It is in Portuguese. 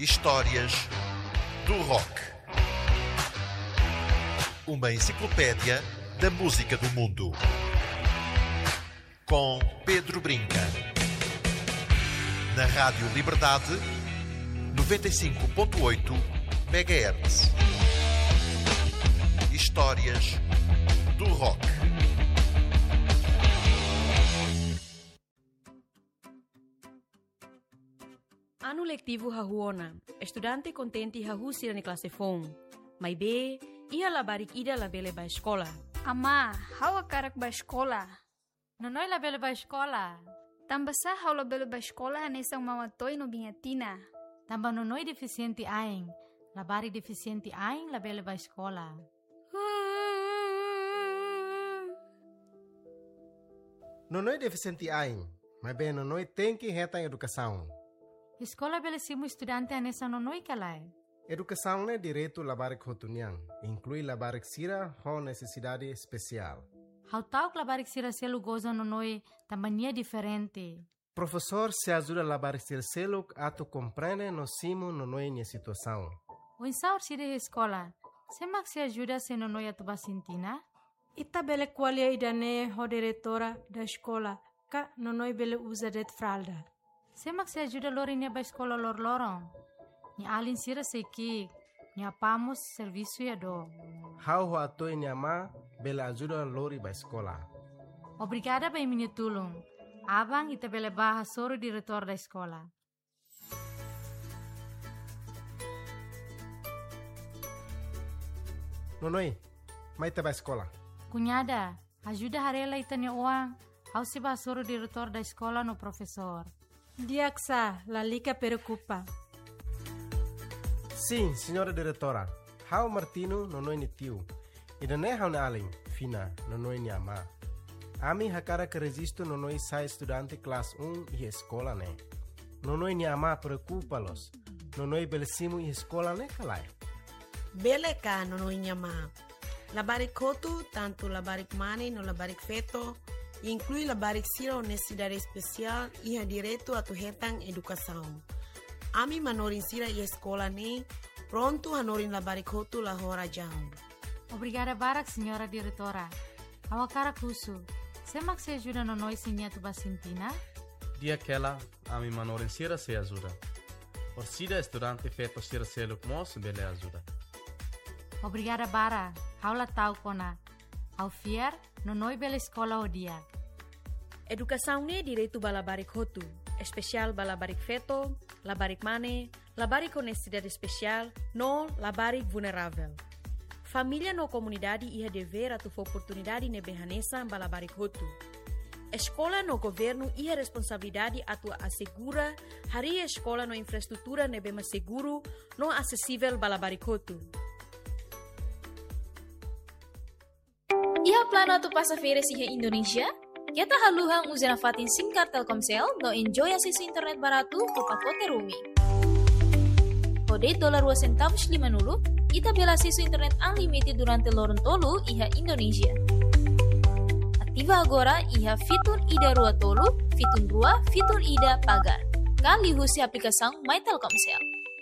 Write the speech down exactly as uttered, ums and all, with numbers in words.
Histórias do Rock. Uma enciclopédia da música do mundo. Com Pedro Brinca. Na Rádio Liberdade, noventa e cinco ponto oito megahertz. Histórias do Rock. Ano letivo hahuona, estudante contente hahu sira ni klase fong. Mai be, ia labarik ida labele ba escola. Ama, hawa karak ba escola. Nonoy labele ba escola. Tambasa haw labele ba escola anesang mawatoy no bingatina. Tamba nonoy deficiente aing. Labari deficiente aing labele ba escola. Nonoy deficiente aing, mas bem nonoy tem que reta educação. Escola belesimo estudante anesa nonoy kalay. Educação é direito labarik hotuniang, inclui labarik sira ho necessidade especial. How tau labarik sira selu goza nonoy tambania diferente. Professor se ajuda labarik sira selu ato compreende no simo nonoy nia situação. O insaur sira escola, semak se ajuda se nonoy atuba sintina? Ita bele qualia idane ho diretora da escola, ka nonoy bele usa det fralda. Semak se ajuda lori nia ba escola lor lorong. Ni alin sira seki, ni apamos serviço ya do. How ho ato nia ma bele ajuda lori ba escola. Obrigada ba minha tulung. Abang ita bele baha soro diretor da escola. Nonoy, mai ta ba escola. Cunhada, ajuda harela ita nia uang. How se ba soro diretor da escola no professor. Diaksa, la lica preocupa. Sim, senhora diretora. How Martino nonoy ni tio. Ida ne how na aling, fina, nonoy ni ama. Ami hakara que resisto nonoy sai estudante classe um e escola ne. Nonoy ni ama preocupa-los. Nonoy belesimo e escola ne kalai. Bele ka nonoy ni ama. Labarik kotu, tanto labarik mani no labarik feto, inclui labarik sira necessidade especial e ha direito a tu hetang educação. Ami manorin sira e escola ne, pronto hanorin labarik kotu la hora jam. Obrigada barak, senhora diretora. Awakara kusu. Semak se ajuda nonoy sinia tu basintina? Dia aquela, ami manorin sira se ajuda. Por sida estudante feto sira se lukmos bele ajuda. Obrigada bara. Haula tau kona. Au fier, nonoy bele escola odia. Educação ne direito ba labarik hotu, especial ba labarik feto, labarik mane, labarik com necessidade especial, no labarik vulnerável. Família no comunidade ia dever a tu oportunidade ne behanesa ba labarik hotu. Escola no governo ia responsabilidade a tu assegura hari escola no infraestrutura ne bema seguro, no acessível ba labarik hotu. Iha plano tu pasa férias iha Indonesia? Kita haluhang uzina fatin singkat Telkomsel no enjoy akses internet baratu ke pacote Rumi. Kode dolar dua centavos lima nulu, ita bela akses internet unlimited durante lorong tolu iha Indonesia. Aktiva agora iha fitur ida rua tolu, fitur rua, fitur ida pagar. Kali husi aplikação My Telkomsel.